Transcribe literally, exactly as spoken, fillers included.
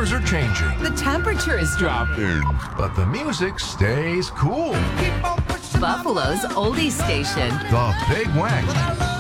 colors are changing. The temperature is dropping. But the music stays cool. Buffalo's oldies station. The Big Wagon.